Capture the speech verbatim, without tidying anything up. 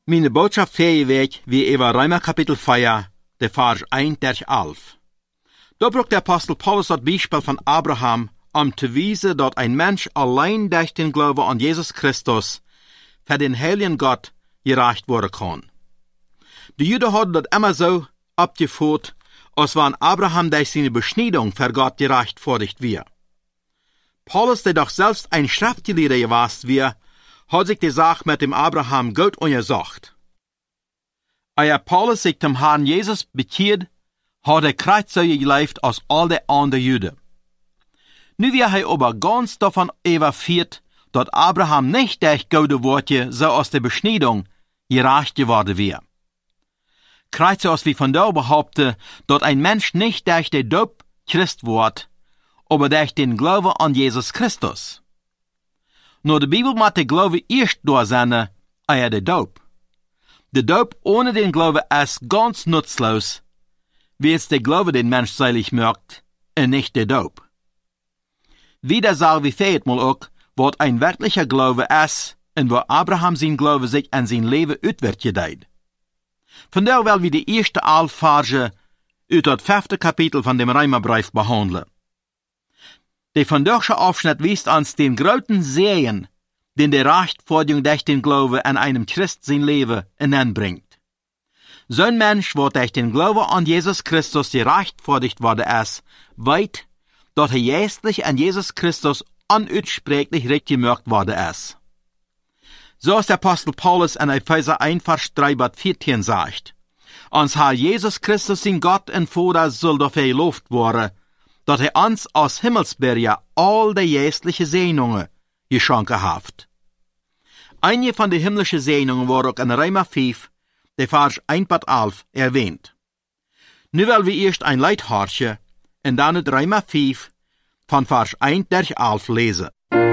Meine Botschaft für je week wie über Römer Kapitel vier, de Vers eins der elf. Da braucht der Apostel Paulus das Beispiel von Abraham, um zu wiesen, dass ein Mensch allein durch den Glauben an Jesus Christus für den heiligen Gott gerecht werden kann. Die Juden hatten das immer so abgeführt, als wenn Abraham durch seine Beschneidung für Gott gerechtfertigt wird. Paulus, der doch selbst ein Schriftgelehrter gewesen war, hat sich die Sache mit dem Abraham gut untersucht. Als Paulus sich dem Herrn Jesus bekehrt, hat er kreuziger gelebt als all die anderen Juden. Nu wird er aber ganz davon überführt, dass Abraham nicht durch gute Worte so aus der Beschneidung gerecht geworden wäre. Kreuze als wie von da behaupten, dass ein Mensch nicht durch den Doop Christ wird, aber durch den Glauben an Jesus Christus. Nur die Bibel macht den Glauben erst durch seine, eher der Doop. Der Doop ohne den Glauben ist ganz nutzlos, wie es der Glaube den Mensch seilig macht, und nicht der Doop. Wieder sagen wir viermal auch, was ein wirklicher Glaube ist, und wo Abraham sein Glaube sich an sein Leben uitwert gedeiht. Von daher will wir die erste elf Verse aus das fünfte Kapitel von dem Römerbrief behandeln. Der von deutsche Aufschnitt weist uns den großen Segen, den die Rechtfertigung durch den Glauben an einem Christ sein Leben hineinbringt. So ein Mensch, der durch den Glauben an Jesus Christus gerechtfertigt worden ist, weiß, dass er geistlich an Jesus Christus unutsprechlich recht gemacht worden ist. So ist der Apostel Paulus in Epheser eins, Vers drei bis vierzehn sagt, uns Herr Jesus Christus in Gott und Vater soll dafür gelobt werden, dass er uns als Himmelsbürger all die geistlichen Segnungen geschenkt hat. Einige von den himmlischen Segnungen wurden auch in Römer fünf, der Vers eins bis elf, erwähnt. Nu wollen wir erst ein Leithorchen und dann in Römer fünf, von Vers eins bis elf lesen.